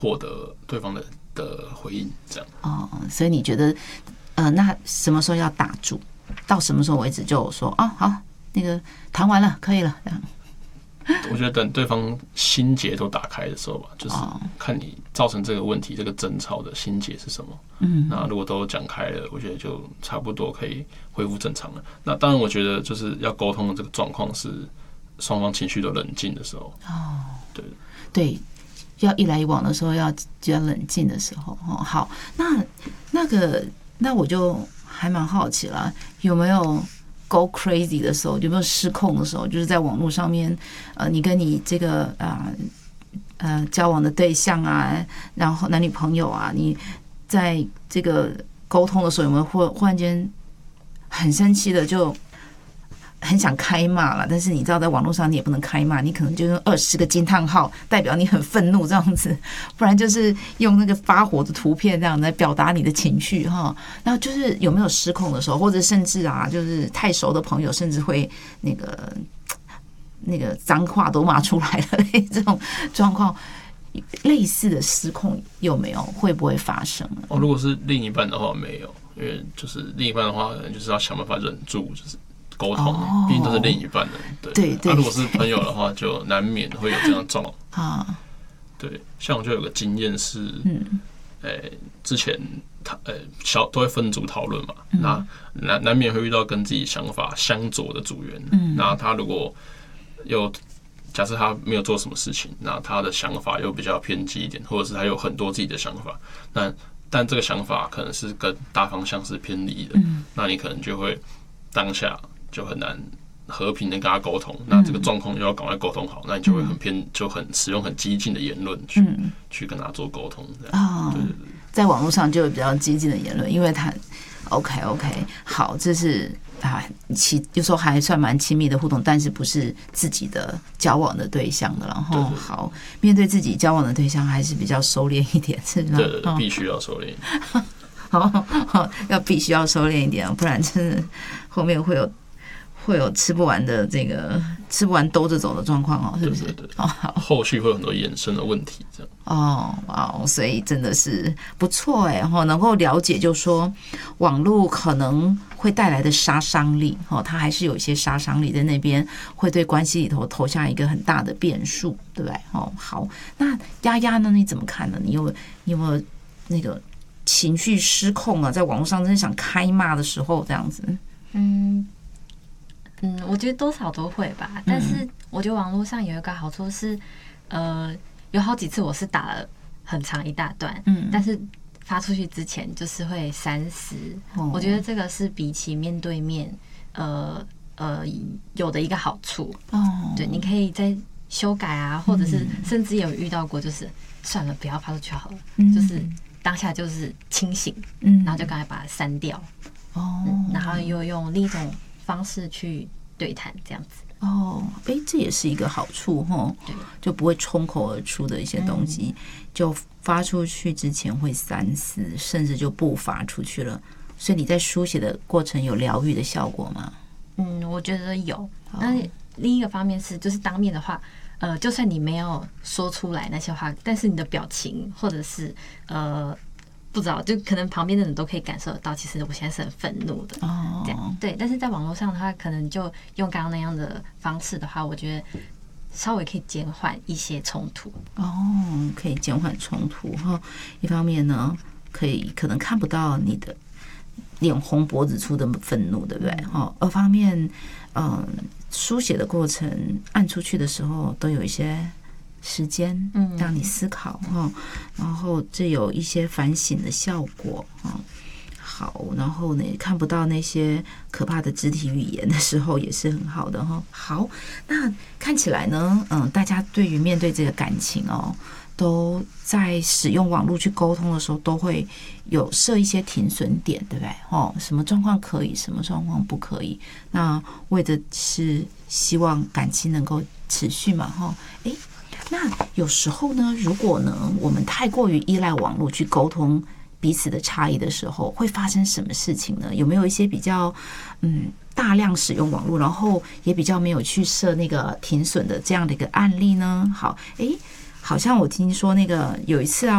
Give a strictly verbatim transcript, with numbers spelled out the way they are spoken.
获得对方的的回应，这样。 哦，所以你觉得，呃，那什么时候要打住？到什么时候为止就说啊，好，那个谈完了，可以了，这样。 我觉得等对方心结都打开的时候吧，就是看你造成这个问题、这个争吵的心结是什么。嗯，那如果都讲开了，我觉得就差不多可以恢复正常了。那当然，我觉得就是要沟通的这个状况是双方情绪都冷静的时候。哦，对对，要一来一往的时候，要比较冷静的时候。哦，好，那那个，那我就还蛮好奇了，有没有go crazy 的时候，有没有失控的时候？就是在网络上面，呃，你跟你这个啊 呃, 呃交往的对象啊，然后男女朋友啊，你在这个沟通的时候，有没有忽忽然间很生气的就很想开骂了？但是你知道，在网络上你也不能开骂，你可能就用二十个惊叹号，代表你很愤怒这样子，不然就是用那个发火的图片这样来表达你的情绪哈。然后就是有没有失控的时候，或者甚至啊，就是太熟的朋友，甚至会那个那个脏话都骂出来了这种状况，类似的失控有没有？会不会发生？ 哦，如果是另一半的话，没有，因为就是另一半的话，就是要想办法忍住，就是沟通，毕竟都是另一半的人。对对对。那、啊、如果是朋友的话，就难免会有这样的状况啊。对，像我就有个经验是，嗯，诶，之前他呃小都会分组讨论嘛，嗯、那难难免会遇到跟自己想法相左的组员，嗯，那他如果又假设他没有做什么事情，那他的想法又比较偏激一点，或者是他有很多自己的想法，那但这个想法可能是跟大方向是偏离的，嗯，那你可能就会当下就很难和平的跟他沟通，那这个状况又要赶快沟通好，那你就会很偏，就很使用很激进的言论去、嗯、去跟他做沟通，这样。哦，对对对， 在网络上就有比较激进的言论，因为他 OK OK 好，这是啊，其有时候还算蛮亲密的互动，但是不是自己的交往的对象的，然后好面对自己交往的对象还是比较收敛一点，是吗？ 对对对，必须要收敛一点。 好好，要必须要收敛一点，不然真的后面会有会有吃不完的这个吃不完兜着走的状况哦，是不是？ 对对对，哦，后续会有很多衍生的问题，这样。 哦，哇，所以真的是不错哎，哈，能够了解，就说网络可能会带来的杀伤力，哦，它还是有一些杀伤力在那边，会对关系里头投下一个很大的变数，对不对？哦，好，那丫丫呢？你怎么看呢？你有你有没有那个情绪失控啊？在网络上真的想开骂的时候，这样子？ 嗯。嗯，我觉得多少都会吧，但是我觉得网络上有一个好处是，呃，有好几次我是打了很长一大段，嗯，但是发出去之前就是会删死，哦，我觉得这个是比起面对面，呃呃有的一个好处，哦，对，你可以再修改啊，或者是甚至有遇到过，就是算了，不要发出去好了，嗯，就是当下就是清醒，嗯，然后就赶快把它删掉，哦，然后又用另一种方式去对谈，这样子哦，哎，这也是一个好处哈，就不会冲口而出的一些东西，嗯，就发出去之前会三思，甚至就不发出去了。所以你在书写的过程有疗愈的效果吗？ 嗯，我觉得有。那另一个方面是，就是当面的话，呃，就算你没有说出来那些话，但是你的表情或者是呃。不知道，就可能旁边的人都可以感受得到，其实我现在是很愤怒的，哦，这样对。但是在网络上的话，可能就用刚刚那样的方式的话，我觉得稍微可以减缓一些冲突。 哦，可以减缓冲突哈。一方面呢，可以可能看不到你的脸红脖子粗的愤怒，对不对？哈。二方面，嗯，书写的过程按出去的时候，都有一些时间让你思考哈，然后这有一些反省的效果哈。好，然后呢，看不到那些可怕的肢体语言的时候，也是很好的哈。好，那看起来呢，嗯，大家对于面对这个感情哦，都在使用网络去沟通的时候，都会有设一些停损点，对不对？哦，什么状况可以，什么状况不可以？那为的是希望感情能够持续嘛，哈，哎。那有时候呢，如果呢我们太过于依赖网络去沟通彼此的差异的时候，会发生什么事情呢？有没有一些比较嗯大量使用网络，然后也比较没有去设那个停损的这样的一个案例呢？好，诶，好像我听说那个有一次啊。